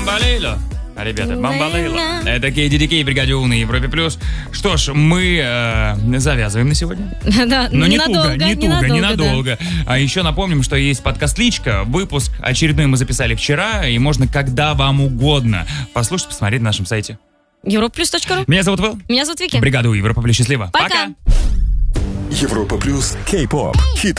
Бамбалейло. Ребята, Бамбалейло. Это KDDK, бригаде У на Европе Плюс. Что ж, мы завязываем на сегодня. Да, но ненадолго, ненадолго. А еще напомним, что есть подкаст «Личка». Выпуск очередной мы записали вчера, и можно когда вам угодно послушать, посмотреть на нашем сайте. europlus.ru. Меня зовут Вэл. Меня зовут Вики. Бригада У Европа Плюс. Счастливо. Пока. Европа Плюс. Кей-поп. Хиты